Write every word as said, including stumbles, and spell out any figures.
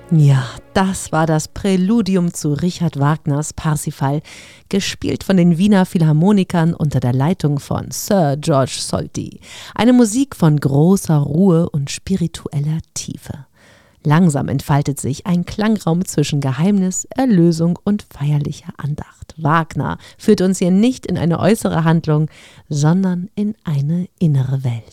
Ja, das war das Präludium zu Richard Wagners Parsifal, gespielt von den Wiener Philharmonikern unter der Leitung von Sir George Solti. Eine Musik von großer Ruhe und spiritueller Tiefe. Langsam entfaltet sich ein Klangraum zwischen Geheimnis, Erlösung und feierlicher Andacht. Wagner führt uns hier nicht in eine äußere Handlung, sondern in eine innere Welt.